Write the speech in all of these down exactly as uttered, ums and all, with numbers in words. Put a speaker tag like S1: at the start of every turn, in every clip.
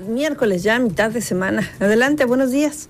S1: miércoles ya, mitad de semana. Adelante, buenos días.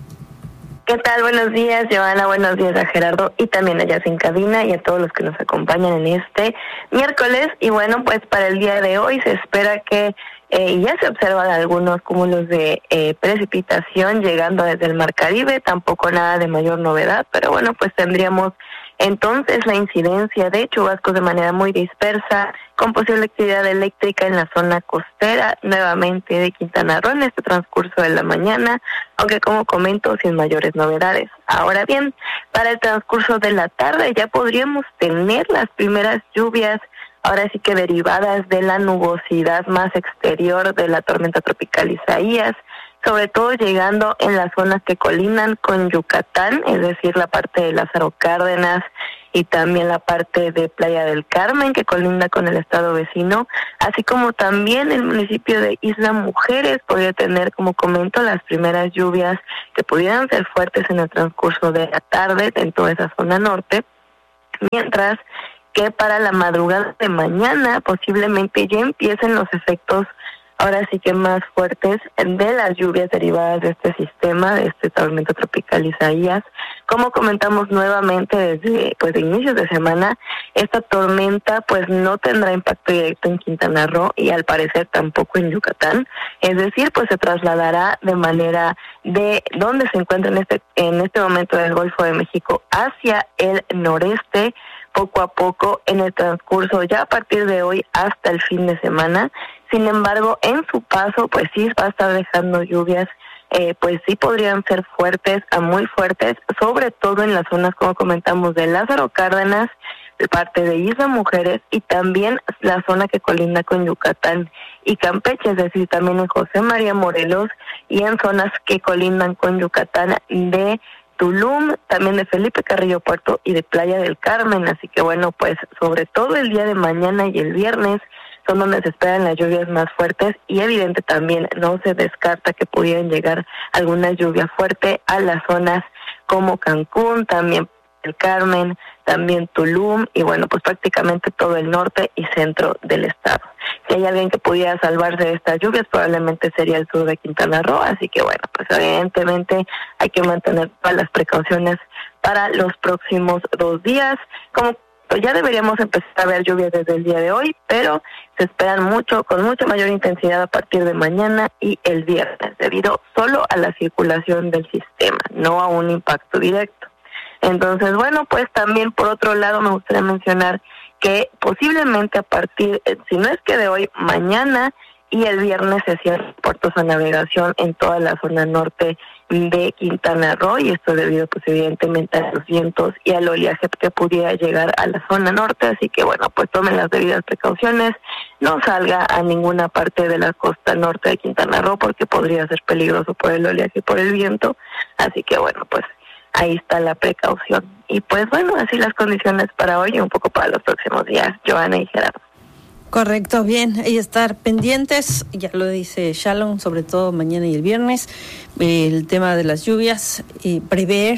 S2: ¿Qué tal? Buenos días, Joana. Buenos días a Gerardo y también allá sin cabina y a todos los que nos acompañan en este miércoles. Y bueno, pues para el día de hoy se espera que eh, ya se observan algunos cúmulos de eh, precipitación llegando desde el Mar Caribe, tampoco nada de mayor novedad, pero bueno, pues tendríamos entonces la incidencia de chubascos de manera muy dispersa, con posible actividad eléctrica en la zona costera, nuevamente de Quintana Roo en este transcurso de la mañana, aunque como comento, sin mayores novedades. Ahora bien, para el transcurso de la tarde ya podríamos tener las primeras lluvias, ahora sí que derivadas de la nubosidad más exterior de la tormenta tropical Isaías, sobre todo llegando en las zonas que colindan con Yucatán, es decir, la parte de Lázaro Cárdenas y también la parte de Playa del Carmen, que colinda con el estado vecino, así como también el municipio de Isla Mujeres podría tener, como comento, las primeras lluvias que pudieran ser fuertes en el transcurso de la tarde en toda esa zona norte, mientras que para la madrugada de mañana posiblemente ya empiecen los efectos ahora sí que más fuertes de las lluvias derivadas de este sistema, de este tormento tropical Isaías. Como comentamos nuevamente desde pues de inicios de semana, esta tormenta pues no tendrá impacto directo en Quintana Roo y al parecer tampoco en Yucatán, es decir, pues se trasladará de manera de donde se encuentra en este en este momento del Golfo de México hacia el noreste, poco a poco en el transcurso ya a partir de hoy hasta el fin de semana. Sin embargo, en su paso, pues sí va a estar dejando lluvias, eh, pues sí podrían ser fuertes a muy fuertes, sobre todo en las zonas, como comentamos, de Lázaro Cárdenas, de parte de Isla Mujeres y también la zona que colinda con Yucatán y Campeche, es decir, también en José María Morelos y en zonas que colindan con Yucatán de Tulum, también de Felipe Carrillo Puerto y de Playa del Carmen. Así que bueno, pues sobre todo el día de mañana y el viernes son donde se esperan las lluvias más fuertes y evidente también no se descarta que pudieran llegar alguna lluvia fuerte a las zonas como Cancún, también el Carmen, también Tulum y bueno, pues prácticamente todo el norte y centro del estado. Si hay alguien que pudiera salvarse de estas lluvias, probablemente sería el sur de Quintana Roo, así que bueno, pues evidentemente hay que mantener todas las precauciones para los próximos dos días. Como pues ya deberíamos empezar a ver lluvias desde el día de hoy, pero se esperan mucho, con mucha mayor intensidad a partir de mañana y el viernes, debido solo a la circulación del sistema, no a un impacto directo. Entonces, bueno, pues también por otro lado me gustaría mencionar que posiblemente a partir, si no es que de hoy, mañana y el viernes se cierran puertos a navegación en toda la zona norte de Quintana Roo, y esto debido pues evidentemente a los vientos y al oleaje que pudiera llegar a la zona norte, así que bueno, pues tomen las debidas precauciones, no salga a ninguna parte de la costa norte de Quintana Roo porque podría ser peligroso por el oleaje y por el viento, así que bueno, pues ahí está la precaución. Y pues bueno, así las condiciones para hoy y un poco para los próximos días, Joana y Gerardo.
S1: Correcto, bien, y estar pendientes, ya lo dice Shalom, sobre todo mañana y el viernes, eh, el tema de las lluvias, eh, prever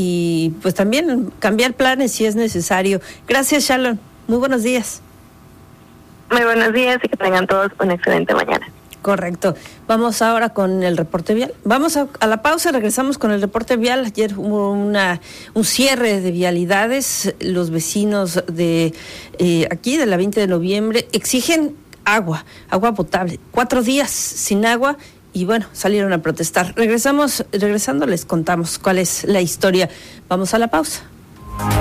S1: y pues también cambiar planes si es necesario. Gracias, Shalom, muy buenos días.
S2: Muy buenos días y que tengan todos una excelente mañana.
S1: Correcto. Vamos ahora con el reporte vial. Vamos a, a la pausa, regresamos con el reporte vial. Ayer hubo una un cierre de vialidades. Los vecinos de eh, aquí, de la veinte de noviembre, exigen agua, agua potable. Cuatro días sin agua y bueno, salieron a protestar. Regresamos, regresando les contamos cuál es la historia. Vamos a la pausa.